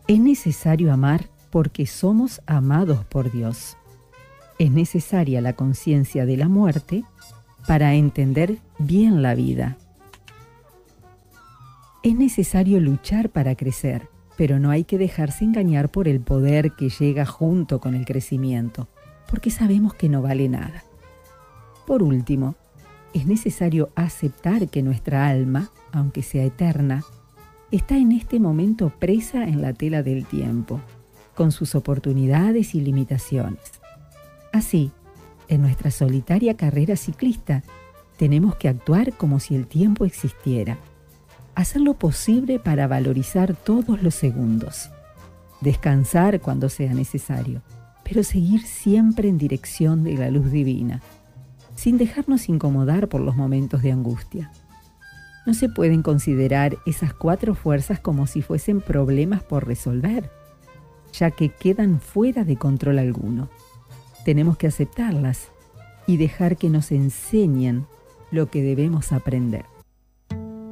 Es necesario amar porque somos amados por Dios. Es necesaria la conciencia de la muerte para entender bien la vida. Es necesario luchar para crecer, pero no hay que dejarse engañar por el poder que llega junto con el crecimiento, porque sabemos que no vale nada. Por último, es necesario aceptar que nuestra alma, aunque sea eterna, está en este momento presa en la tela del tiempo, con sus oportunidades y limitaciones. Así, en nuestra solitaria carrera ciclista, tenemos que actuar como si el tiempo existiera, hacer lo posible para valorizar todos los segundos, descansar cuando sea necesario, pero seguir siempre en dirección de la luz divina, sin dejarnos incomodar por los momentos de angustia. No se pueden considerar esas 4 fuerzas como si fuesen problemas por resolver, ya que quedan fuera de control alguno. Tenemos que aceptarlas y dejar que nos enseñen lo que debemos aprender.